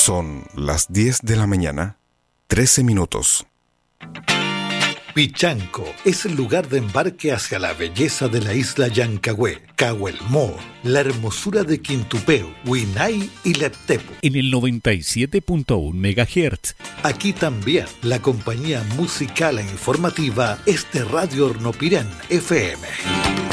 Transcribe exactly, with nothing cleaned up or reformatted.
Son las diez de la mañana, trece minutos. Pichanco es el lugar de embarque hacia la belleza de la isla Llancagüe, Cahuelmó, la hermosura de Quintupeu, Huinay y Leptepu. En el noventa y siete punto uno megahertz. Aquí también la compañía musical e informativa es de Radio Hornopirán F M.